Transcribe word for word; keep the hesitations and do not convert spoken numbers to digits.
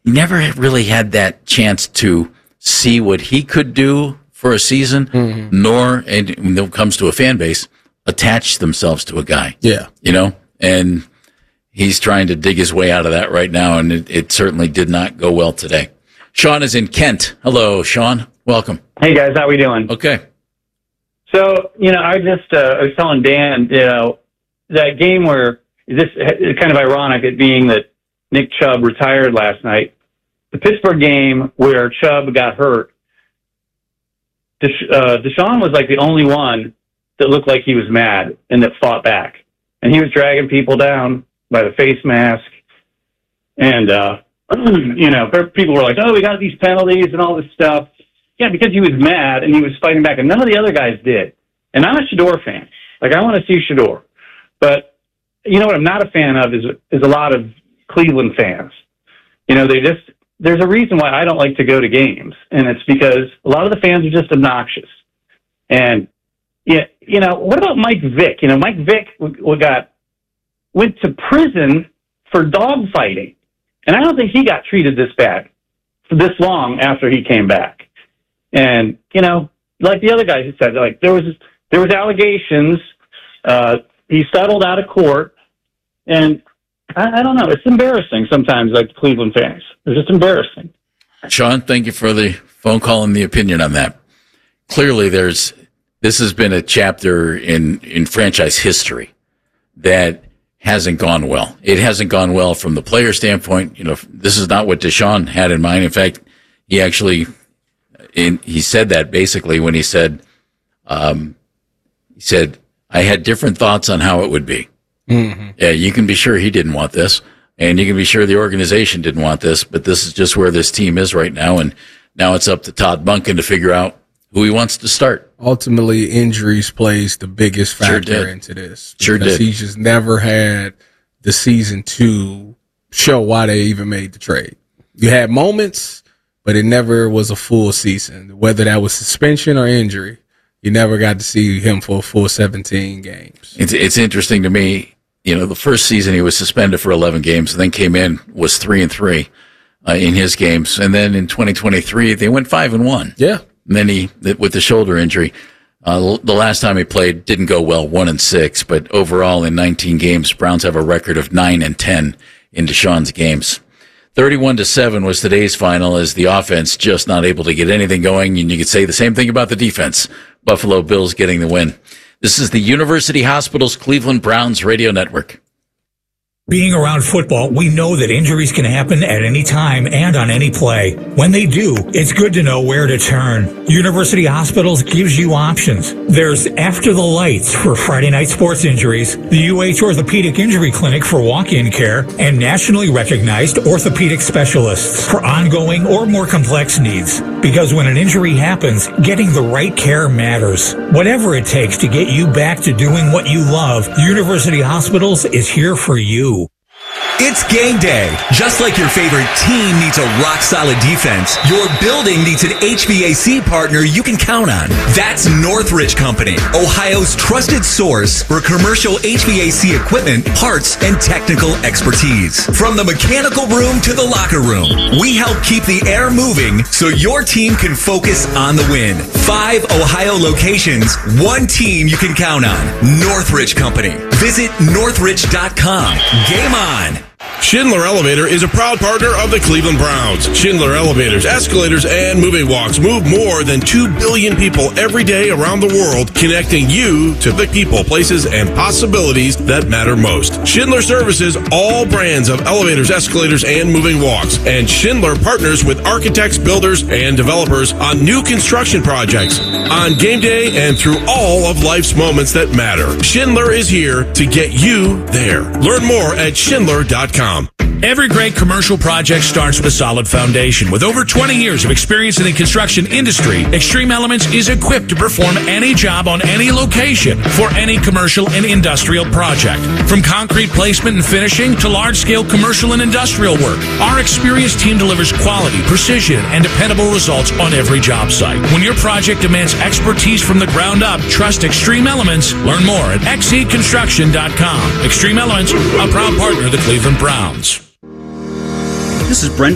he never really had that chance to see what he could do for a season, mm-hmm. nor, and when it comes to a fan base, attach themselves to a guy. Yeah. You know, and he's trying to dig his way out of that right now, and it, it certainly did not go well today. Sean is in Kent. Hello, Sean. Welcome. Hey, guys. How we doing? Okay. So, you know, I just uh, I was telling Dan, you know, that game where this is kind of ironic, it being that Nick Chubb retired last night. The Pittsburgh game where Chubb got hurt, Desha- uh, Deshaun was like the only one that looked like he was mad and that fought back. And he was dragging people down by the face mask. And, uh, you know, people were like, oh, we got these penalties and all this stuff. Yeah, because he was mad and he was fighting back. And none of the other guys did. And I'm a Shedeur fan. Like, I want to see Shedeur. But, you know what I'm not a fan of is is a lot of Cleveland fans. You know, they just, there's a reason why I don't like to go to games. And it's because a lot of the fans are just obnoxious. And, yeah, you know, what about Mike Vick? You know, Mike Vick got went to prison for dog fighting. And I don't think he got treated this bad for this long after he came back. And, you know, like the other guys had said, like there was there was allegations. Uh, he settled out of court. And I, I don't know. It's embarrassing sometimes, like the Cleveland fans. It's just embarrassing. Sean, thank you for the phone call and the opinion on that. Clearly, there's this has been a chapter in, in franchise history that hasn't gone well. It hasn't gone well from the player standpoint. You know, this is not what Deshaun had in mind. In fact, he actually in, he said that basically when he said, um, he said, I had different thoughts on how it would be. Mm-hmm. Yeah, you can be sure he didn't want this, and you can be sure the organization didn't want this, but this is just where this team is right now, and now it's up to Todd Monken to figure out who he wants to start. Ultimately, injuries plays the biggest factor sure into this. Sure did. He just never had the season to show why they even made the trade. You had moments, but it never was a full season, whether that was suspension or injury. You never got to see him for a full seventeen games. It's, it's interesting to me. You know, the first season he was suspended for eleven games, and then came in, was three and three uh, in his games, and then in twenty twenty-three they went five and one. Yeah. And then he, with the shoulder injury, uh, the last time he played didn't go well, one and six. But overall, in nineteen games, Browns have a record of nine and ten in Deshaun's games. Thirty-one to seven was today's final, as the offense just not able to get anything going. And you could say the same thing about the defense. Buffalo Bills getting the win. This is the University Hospitals Cleveland Browns Radio Network. Being around football, we know that injuries can happen at any time and on any play. When they do, it's good to know where to turn. University Hospitals gives you options. There's After the Lights for Friday night sports injuries, the U H Orthopedic Injury Clinic for walk-in care, and nationally recognized orthopedic specialists for ongoing or more complex needs. Because when an injury happens, getting the right care matters. Whatever it takes to get you back to doing what you love, University Hospitals is here for you. It's game day. Just like your favorite team needs a rock-solid defense, your building needs an H V A C partner you can count on. That's Northridge Company, Ohio's trusted source for commercial H V A C equipment, parts, and technical expertise. From the mechanical room to the locker room, we help keep the air moving so your team can focus on the win. Five Ohio locations, one team you can count on. Northridge Company. Visit northridge dot com. Game on. Schindler Elevator is a proud partner of the Cleveland Browns. Schindler Elevators, escalators, and moving walks move more than two billion people every day around the world, connecting you to the people, places, and possibilities that matter most. Schindler services all brands of elevators, escalators, and moving walks. And Schindler partners with architects, builders, and developers on new construction projects, on game day, and through all of life's moments that matter. Schindler is here to get you there. Learn more at schindler dot com. Every great commercial project starts with a solid foundation. With over twenty years of experience in the construction industry, Extreme Elements is equipped to perform any job on any location for any commercial and industrial project. From concrete placement and finishing to large-scale commercial and industrial work, our experienced team delivers quality, precision, and dependable results on every job site. When your project demands expertise from the ground up, trust Extreme Elements. Learn more at x e construction dot com. Extreme Elements, a proud partner of the Cleveland Browns. This is Brendan